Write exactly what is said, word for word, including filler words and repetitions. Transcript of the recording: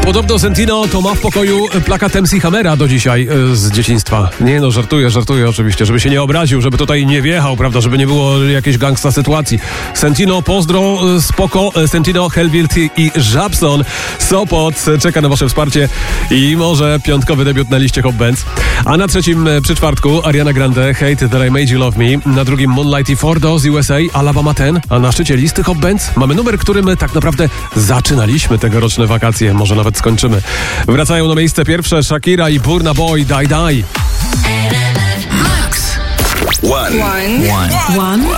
Podobno Sentino to ma w pokoju plakat M C Hammera do dzisiaj e, z dzieciństwa. Nie no, żartuję, żartuję oczywiście, żeby się nie obraził, żeby tutaj nie wjechał, prawda, żeby nie było jakiejś gangsta sytuacji. Sentino, pozdro, e, spoko, e, Sentino, Hellwild i, i Żabson. Sopot czeka na wasze wsparcie i może piątkowy debiut na liście Hot Bands. A na trzecim e, przy czwartku Ariana Grande, Hate That I Made You Love Me. Na drugim Moonlight i Fordo z U S A, Alabama ten. A na szczycie listy Hot Bands mamy numer, którym tak naprawdę zaczynaliśmy tegoroczne wakacje. Może nawet skończymy. Wracają na miejsce pierwsze Shakira i Burna Boy, Die Die. One. One. One. One